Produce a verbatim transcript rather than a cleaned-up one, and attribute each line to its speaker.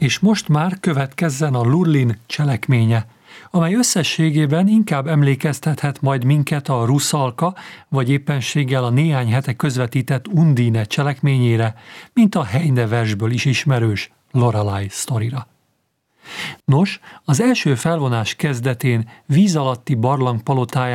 Speaker 1: És most már következzen a Lurlin cselekménye, amely összességében inkább emlékeztethet majd minket a Ruszalka, vagy éppenséggel a néhány hete közvetített Undine cselekményére, mint a Heine versből is ismerős Lorelei sztorira. Nos, az első felvonás kezdetén víz alatti barlang palotáján